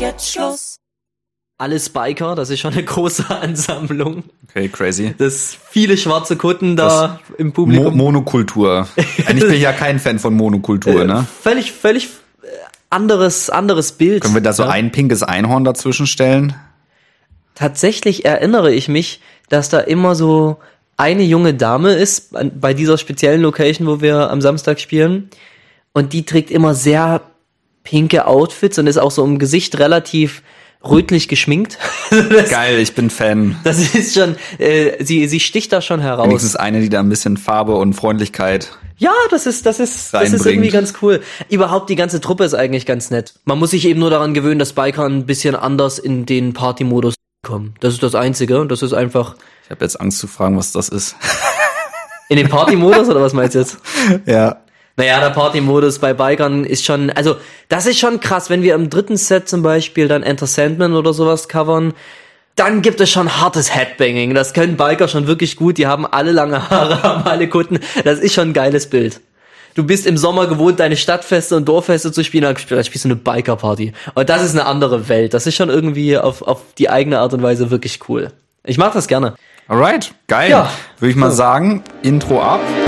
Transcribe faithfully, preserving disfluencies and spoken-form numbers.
jetzt Schluss. Alles Biker, das ist schon eine große Ansammlung. Okay, crazy. Das viele schwarze Kutten da das im Publikum. Mo- Monokultur. Eigentlich bin ich ja kein Fan von Monokultur, äh, ne? Völlig, völlig anderes, anderes Bild. Können wir da so ja? ein pinkes Einhorn dazwischen stellen? Tatsächlich erinnere ich mich, dass da immer so eine junge Dame ist, bei dieser speziellen Location, wo wir am Samstag spielen. Und die trägt immer sehr pinke Outfits und ist auch so im Gesicht relativ rötlich geschminkt. Das, geil, ich bin Fan. Das ist schon, äh, sie, sie sticht da schon heraus. Wenigstens eine, die da ein bisschen Farbe und Freundlichkeit Ja, das ist, das ist, das ist irgendwie ganz cool. Überhaupt die ganze Truppe ist eigentlich ganz nett. Man muss sich eben nur daran gewöhnen, dass Biker ein bisschen anders in den Party-Modus kommen. Das ist das Einzige. Das ist einfach. Ich habe jetzt Angst zu fragen, was das ist. In den Party-Modus oder was meinst du jetzt? Ja. Naja, der Party-Modus bei Bikern ist schon, also das ist schon krass, wenn wir im dritten Set zum Beispiel dann Enter Sandman oder sowas covern, dann gibt es schon hartes Headbanging. Das können Biker schon wirklich gut, die haben alle lange Haare, haben alle Kutten, das ist schon ein geiles Bild. Du bist im Sommer gewohnt, deine Stadtfeste und Dorffeste zu spielen, dann spielst du eine Biker-Party. Und das ist eine andere Welt, das ist schon irgendwie auf, auf die eigene Art und Weise wirklich cool. Ich mag das gerne. Alright, geil. Ja. Würde ich mal sagen, Intro ab.